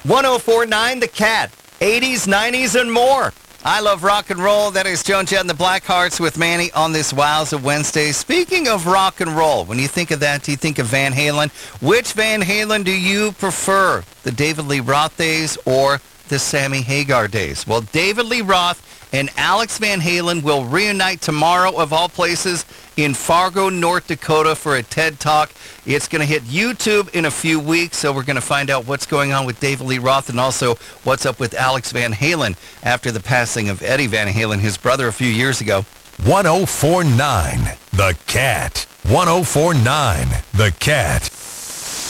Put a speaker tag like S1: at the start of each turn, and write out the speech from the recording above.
S1: 1049 The Cat. 80s, 90s, and more. I love rock and roll. That is Joan Jett and the Blackhearts with Manny on this Wowza Wednesday. Speaking of rock and roll, when you think of that, do you think of Van Halen? Which Van Halen do you prefer? The David Lee Roth days or the Sammy Hagar days? Well, David Lee Roth and Alex Van Halen will reunite tomorrow, of all places, in Fargo, North Dakota for a TED Talk. It's going to hit YouTube in a few weeks, so we're going to find out what's going on with David Lee Roth and also what's up with Alex Van Halen after the passing of Eddie Van Halen, his brother, a few years ago.
S2: 1049 The Cat. 1049 The Cat.